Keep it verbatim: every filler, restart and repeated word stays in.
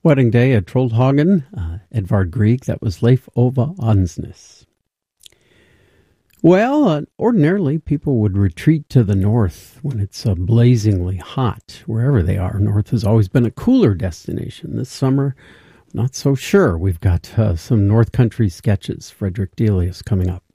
Wedding Day at Trollhagen, uh, Edvard Grieg, that was Leif Ove Ansnes. Well, uh, ordinarily people would retreat to the north when it's uh, blazingly hot, wherever they are. North has always been a cooler destination. This summer, not so sure. We've got uh, some North Country sketches. Frederick Delius coming up.